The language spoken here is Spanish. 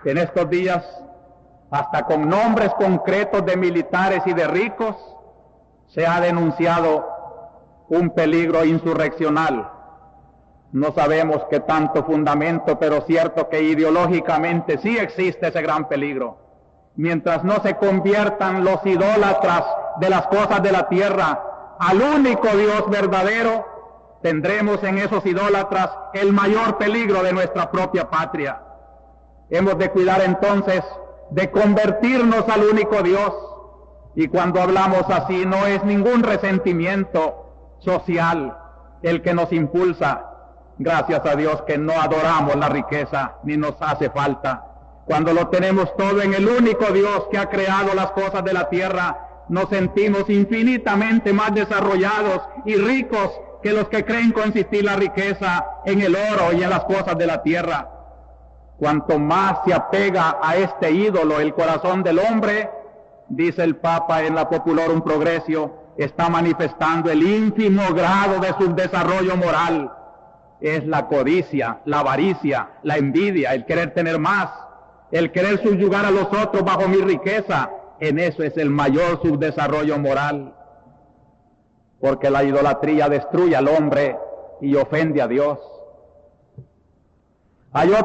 En estos días, hasta con nombres concretos de militares y de ricos, se ha denunciado un peligro insurreccional. No sabemos qué tanto fundamento, pero cierto que ideológicamente sí existe ese gran peligro. Mientras no se conviertan los idólatras de las cosas de la tierra al único Dios verdadero, tendremos en esos idólatras el mayor peligro de nuestra propia patria. Hemos de cuidar entonces de convertirnos al único Dios, y cuando hablamos así no es ningún resentimiento social el que nos impulsa. Gracias a Dios que no adoramos la riqueza ni nos hace falta. Cuando lo tenemos todo en el único Dios que ha creado las cosas de la tierra, nos sentimos infinitamente más desarrollados y ricos que los que creen consistir la riqueza en el oro y en las cosas de la tierra. Cuanto más se apega a este ídolo el corazón del hombre, dice el Papa en la Populorum Progressio, está manifestando el ínfimo grado de su desarrollo moral. Es la codicia, la avaricia, la envidia, el querer tener más, el querer subyugar a los otros bajo mi riqueza. En eso es el mayor subdesarrollo moral, porque la idolatría destruye al hombre y ofende a Dios. Hay